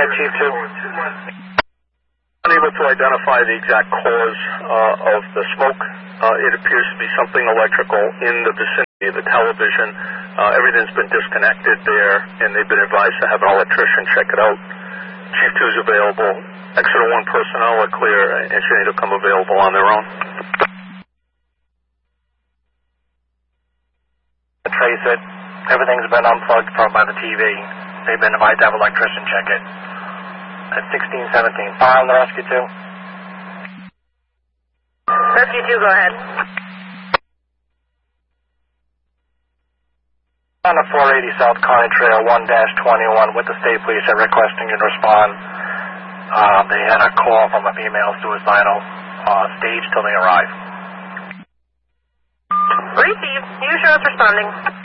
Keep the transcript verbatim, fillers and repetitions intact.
ahead, Chief two. Unable to identify the exact cause uh, of the smoke. Uh, it appears to be something electrical in the vicinity of the television. Uh, everything's been disconnected there, and they've been advised to have an electrician check it out. Chief two is available. Exeter one personnel are clear, and should need to come available on their own. Trace it. Everything's been unplugged from by the T V. They've been invited to have an electrician check it. At sixteen seventeen. Fire on the rescue two. Rescue two, go ahead. On the four eighty South Kearney Trail, one dash twenty-one, with the state police are requesting you to respond. Uh, they had a call from a female suicidal uh, stage till they arrive. Received. You show us responding.